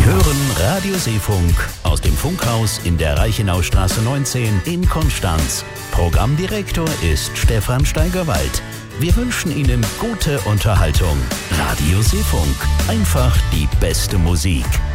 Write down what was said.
hören Radio Seefunk aus dem Funkhaus in der Reichenaustraße 19 in Konstanz. Programmdirektor ist Stefan Steigerwald. Wir wünschen Ihnen gute Unterhaltung. Radio Seefunk, einfach die beste Musik.